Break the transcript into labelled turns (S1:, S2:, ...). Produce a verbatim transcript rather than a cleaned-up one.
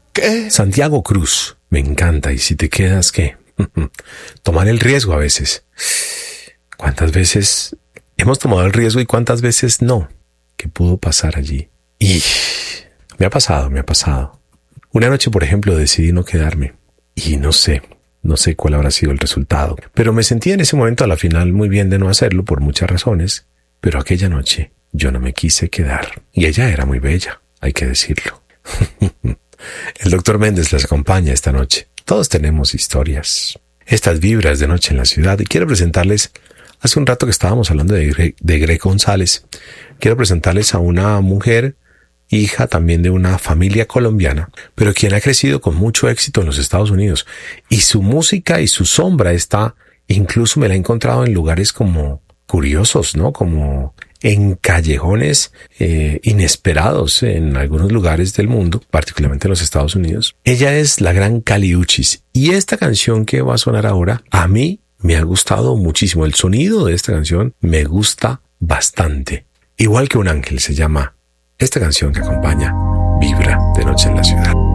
S1: ¿Qué? Santiago Cruz. Me encanta. ¿Y si te quedas qué? Tomar el riesgo a veces. ¿Cuántas veces hemos tomado el riesgo y cuántas veces no? ¿Qué pudo pasar allí? Y me ha pasado, me ha pasado. Una noche, por ejemplo, decidí no quedarme. Y no sé, no sé cuál habrá sido el resultado. Pero me sentí en ese momento a la final muy bien de no hacerlo por muchas razones. Pero aquella noche yo no me quise quedar. Y ella era muy bella, hay que decirlo. El doctor Méndez les acompaña esta noche. Todos tenemos historias. Estas vibras de Noche en la Ciudad. Y quiero presentarles, hace un rato que estábamos hablando de, Gre- de Greg González, quiero presentarles a una mujer, hija también de una familia colombiana, pero quien ha crecido con mucho éxito en los Estados Unidos. Y su música y su sombra está, incluso me la he encontrado en lugares como curiosos, ¿no? Como en callejones eh, inesperados en algunos lugares del mundo, particularmente en los Estados Unidos. Ella es la gran Kali Uchis. Y esta canción que va a sonar ahora, a mí me ha gustado muchísimo. El sonido de esta canción me gusta bastante. Igual que un ángel se llama esta canción que acompaña Vibra de Noche en la Ciudad.